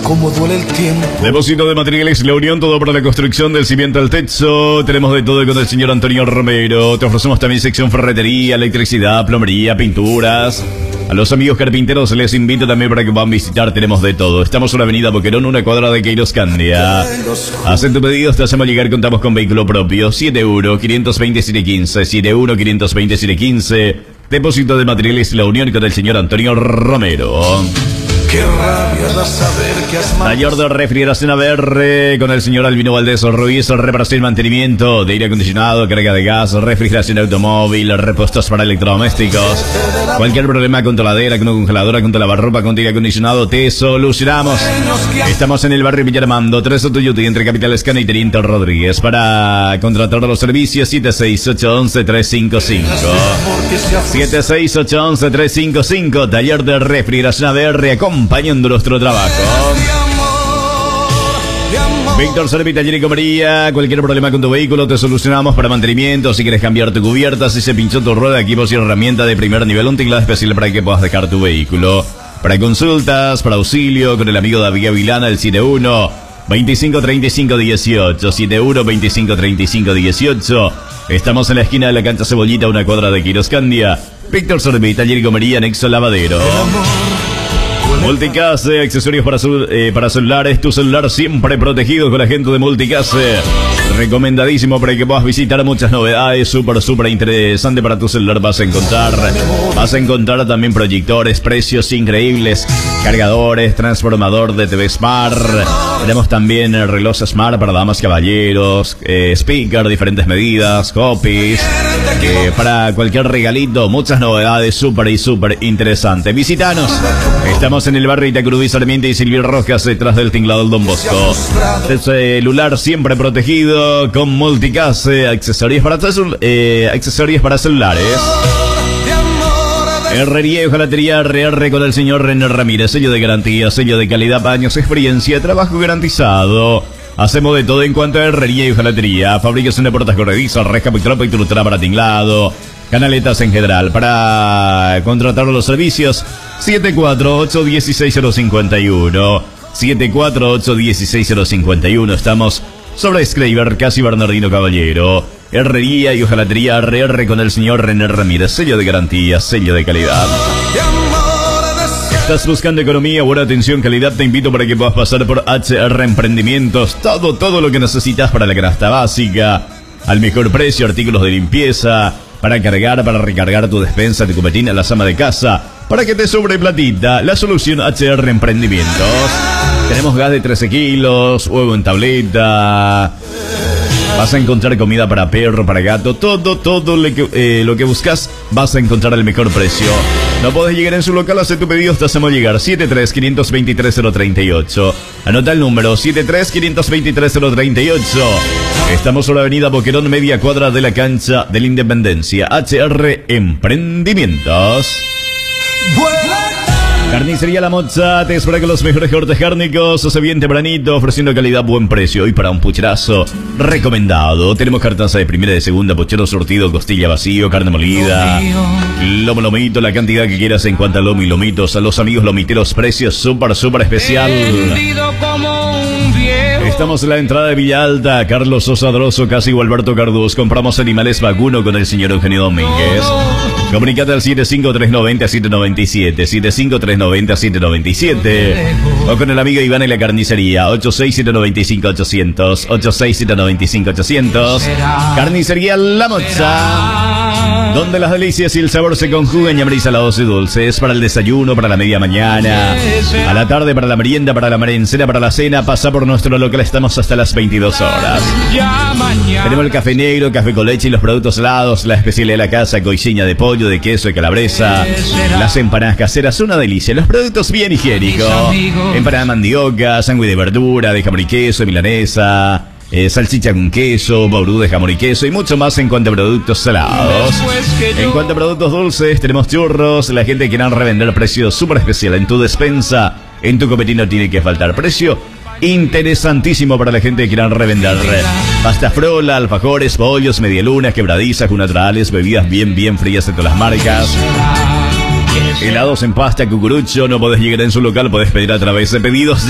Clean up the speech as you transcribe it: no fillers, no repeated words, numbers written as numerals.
cómo duele el tiempo. Depósito de materiales La Unión, todo para la construcción del cimiento al techo. Tenemos de todo con el señor Antonio Romero. Te ofrecemos también sección ferretería, electricidad, plomería, pinturas. A los amigos carpinteros les invito también para que puedan visitar. Tenemos de todo. Estamos en la avenida Boquerón, una cuadra de Queiroscandia. Hacen tu pedido, te hacemos llegar. Contamos con vehículo propio. 7 euros, 520-715. 7 euros, 520-715. Depósito de materiales La Unión con el señor Antonio Romero. Qué rabia da saber que has Taller de refrigeración ABR con el señor Albino Valdés Ruiz. Reparación y mantenimiento de aire acondicionado, carga de gas, refrigeración de automóvil, repuestos para electrodomésticos. Cualquier problema con tu heladera, con tu congeladora, con tu lavarropa, con tu aire acondicionado, te solucionamos. Estamos en el barrio Villarmando, 3 Otuyuti, entre Capital Escana y Teniente Rodríguez. Para contratar los servicios, 76811-355. 76811-355. Taller de refrigeración ABR, acompañando nuestro trabajo. Víctor Servi, Taller y Comería. Cualquier problema con tu vehículo te solucionamos para mantenimiento. Si quieres cambiar tu cubierta, si se pinchó tu rueda, equipos y herramientas de primer nivel, un teclado especial para que puedas dejar tu vehículo. Para consultas, para auxilio, con el amigo David Vilana, el 71 25 35 18. 71 25 35 18. Estamos en la esquina de la cancha Cebollita, una cuadra de Queiroscandia. Víctor Servi, Taller y Comería, anexo lavadero. Multicase, accesorios para celulares, tu celular siempre protegido con la gente de Multicase. Recomendadísimo para que puedas visitar, muchas novedades, súper interesante para tu celular. Vas a encontrar también proyectores, precios increíbles, cargadores, transformador de TV Smart. Tenemos también el reloj Smart para damas, caballeros, speaker, diferentes medidas, copies, para cualquier regalito, muchas novedades, súper interesante. Visítanos. Estamos en el barrio Itacurubí, Sarmiento y Silvio Rojas, detrás del tinglado del Don Bosco. El celular siempre protegido con Multicase, accesorios para celulares. Herrería y hojalatería RR con el señor René Ramírez, sello de garantía, sello de calidad, años, experiencia, trabajo garantizado. Hacemos de todo en cuanto a herrería y hojalatería, fabricación de puertas corredizas, reja, pictropa y trutra para tinglado, canaletas en general. Para contratar los servicios, 748-16051. 748-16051. Estamos sobre Schreiber, casi Bernardino Caballero. Herrería y hojalatería RR con el señor René Ramírez, sello de garantía, sello de calidad. ¿Estás buscando economía, buena atención, calidad? Te invito para que puedas pasar por HR Emprendimientos. Todo lo que necesitas para la canasta básica, al mejor precio, artículos de limpieza, para cargar, para recargar tu despensa, tu cupetina, la ama de casa, para que te sobre platita. La solución HR Emprendimientos. Tenemos gas de 13 kilos, huevo en tableta. Vas a encontrar comida para perro, para gato, todo lo que buscas vas a encontrar al mejor precio. No podés llegar en su local, hace tu pedido, te hacemos llegar. 73-523-038. Anota el número, 73-523-038. Estamos sobre la avenida Boquerón, media cuadra de la cancha de la Independencia. HR Emprendimientos. Carnicería La Mocha te espera con los mejores cortes cárnicos. Hace bien tempranito, ofreciendo calidad, buen precio. Y para un pucherazo recomendado, tenemos cartaza de primera y de segunda, puchero surtido, costilla vacío, carne molida, lomo, lomito, la cantidad que quieras en cuanto a lomo y lomitos. A los amigos lomiteros, precios súper especial. Estamos en la entrada de Villa Alta, Carlos Sosa Droso, casi Gualberto Cardús. Compramos animales vacuno con el señor Eugenio Domínguez. Comunicate al 75390-797, 75390-797. O con el amigo Iván en la carnicería, 86795-800, 86795-800. Carnicería La Mocha, donde las delicias y el sabor se conjugan. Y salados y dulces, para el desayuno, para la media mañana, a la tarde, para la merienda, para la merencera, para la cena. Pasa por nuestro local, estamos hasta las 22 horas. Tenemos el café negro, café con leche y los productos helados, la especialidad de la casa, coisinha de pollo, de queso, de calabresa, las empanadas caseras, una delicia, los productos bien higiénicos, empanada de mandioca, sándwich de verdura, de jamón y queso, milanesa, salchicha con queso, baurú de jamón y queso y mucho más en cuanto a productos salados. En cuanto a productos dulces, tenemos churros. La gente quiere revender precios súper especial en tu despensa, en tu copetín no tiene que faltar precio. Interesantísimo para la gente que quieran revender. Pasta frola, alfajores, pollos, medialunas, quebradizas, naturales, bebidas bien frías de todas las marcas. Helados en pasta, cucurucho. No podés llegar en su local, podés pedir a través de pedidos